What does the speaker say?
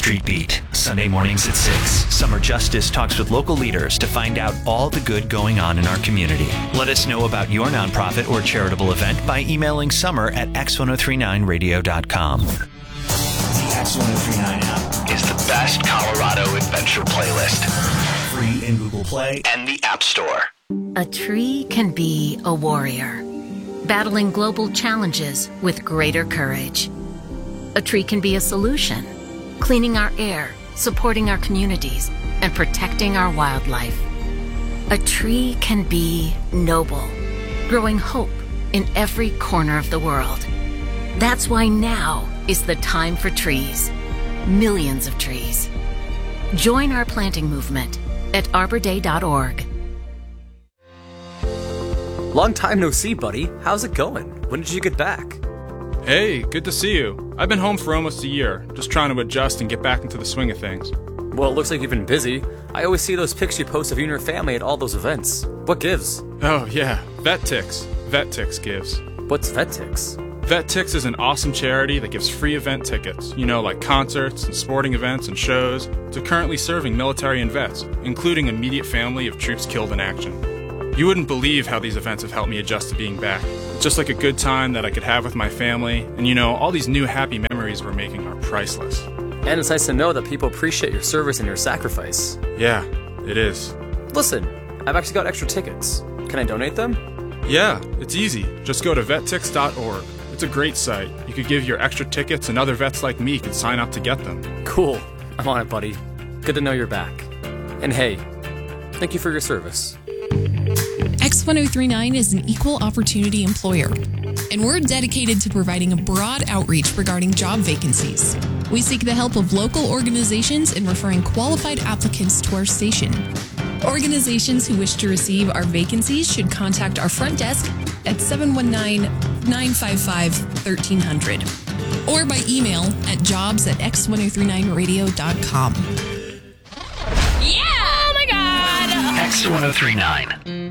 Street Beat. Sunday mornings at 6. Summer Justice talks with local leaders to find out all the good going on in our community. Let us know about your nonprofit or charitable event by emailing summer@x1039radio.com. The X1039 app is the best Colorado adventure playlist. Free in Google Play and the App Store. A tree can be a warrior, battling global challenges with greater courage. A tree can be a solution, cleaning our air, supporting our communities, and protecting our wildlife. A tree can be noble, growing hope in every corner of the world. That's why now is the time for trees. Millions of trees. Join our planting movement at arborday.org. Long time no see, buddy. How's it going? When did you get back? Hey, good to see you. I've been home for almost a year, just trying to adjust and get back into the swing of things. Well, it looks like you've been busy. I always see those pics you post of you and your family at all those events. What gives? Oh, yeah, VetTix. VetTix gives. What's VetTix? VetTix is an awesome charity that gives free event tickets, like concerts and sporting events and shows, to currently serving military and vets, including immediate family of troops killed in action. You wouldn't believe how these events have helped me adjust to being back. It's just like a good time that I could have with my family, and all these new happy memories we're making are priceless. And it's nice to know that people appreciate your service and your sacrifice. Yeah, it is. Listen, I've actually got extra tickets. Can I donate them? Yeah, it's easy. Just go to vettix.org. It's a great site. You could give your extra tickets and other vets like me could sign up to get them. Cool. I'm on it, buddy. Good to know you're back. And hey, thank you for your service. X1039 is an equal opportunity employer, and we're dedicated to providing a broad outreach regarding job vacancies. We seek the help of local organizations in referring qualified applicants to our station. Organizations who wish to receive our vacancies should contact our front desk at 719-955-1300 or by email at jobs@x1039radio.com. X1039.